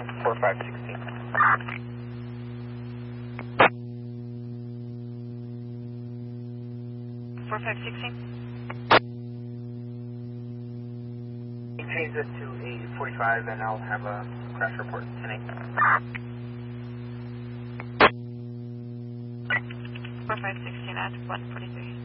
4516. 4516? Change this to a 45 and I'll have a crash report 10-8. 4516 at 143.